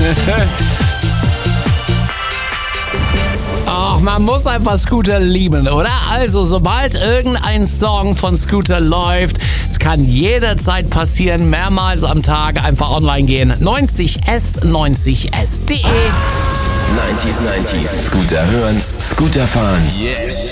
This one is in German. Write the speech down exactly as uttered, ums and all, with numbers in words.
Ach, man muss einfach Scooter lieben, oder? Also, sobald irgendein Song von Scooter läuft, es kann jederzeit passieren, mehrmals am Tag einfach online gehen. neunzig S neunzig S punkt de neunzig neunzig. Scooter hören, Scooter fahren. Yes.